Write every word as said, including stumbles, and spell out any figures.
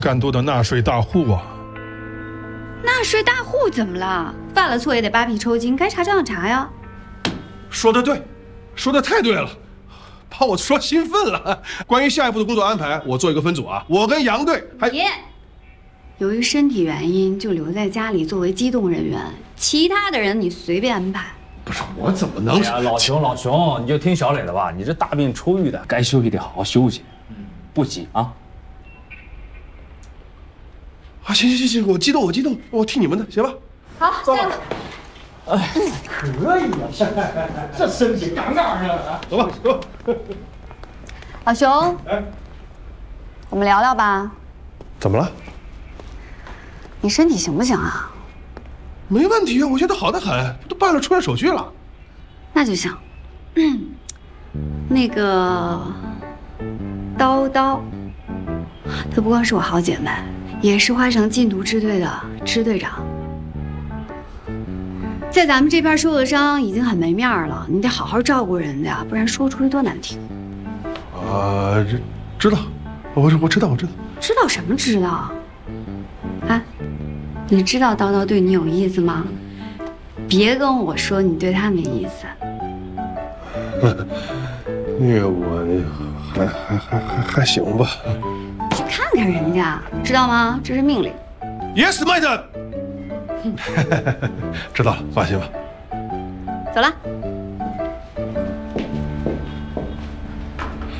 甘多的纳税大户啊！ 纳税大户怎么了？犯了错也得扒皮抽筋，该查照样查呀。 说的对，说的太对了，把我说兴奋了。关于下一步的工作安排，我做一个分组啊，我跟杨队还别。由于身体原因，就留在家里作为机动人员，其他的人你随便安排。 不是我怎么能？ 哎呀，老熊老熊，你就听小磊的吧，你这大病初愈的，该休息得好好休息，嗯，不急啊。 啊，行行行行，我激动，我激动，我听你们的，行吧？ 好，下来。 哎，可以啊，这身体杠杠的， 走吧，走吧。 老熊， 哎， 我们聊聊吧。 怎么了？ 你身体行不行啊？ 没问题啊，我现在好得很，都办了出院手续了。 那就行。嗯，那个叨叨，她不光是我好姐妹，也是花城禁毒支队的支队长。在咱们这边受了伤，已经很没面了，你得好好照顾人家，不然说出去多难听。 啊，知知道，我我知道，我知道。 知道什么知道？啊，你知道叨叨对你有意思吗？别跟我说你对他没意思。 那个我还还还还还行吧。 去看看人家，知道吗？这是命令。 Yes, madam。知道了，放心吧。 走了。